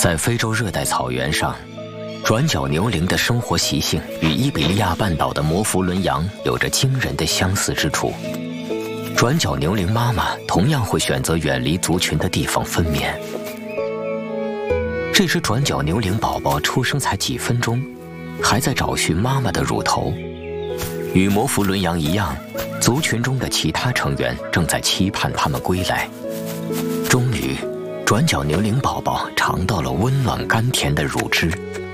在非洲热带草原上，转角牛羚的生活习性与伊比利亚半岛的摩弗伦羊有着惊人的相似之处。转角牛羚妈妈同样会选择远离族群的地方分娩。这只转角牛羚宝宝出生才几分钟，还在找寻妈妈的乳头。与摩弗伦羊一样，族群中的其他成员正在期盼它们归来。终于，转角牛羚宝宝尝到了温暖甘甜的乳汁。